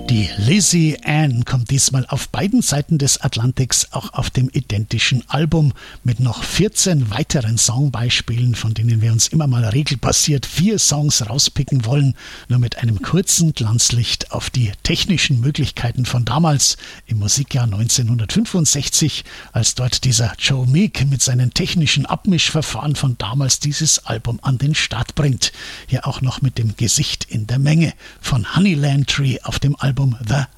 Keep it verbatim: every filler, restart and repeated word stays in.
Die Lizzie Ann kommt diesmal auf beiden Seiten des Atlantiks auch auf dem identischen Album mit noch vierzehn weiteren Songbeispielen, von denen wir uns immer mal regelbasiert vier Songs rauspicken wollen, nur mit einem kurzen Glanzlicht auf die technischen Möglichkeiten von damals im Musikjahr neunzehnhundertfünfundsechzig, als dort dieser Joe Meek mit seinen technischen Abmischverfahren von damals dieses Album an den Start bringt. Hier auch noch mit dem Gesicht in der Menge von Honey Landry auf dem Album The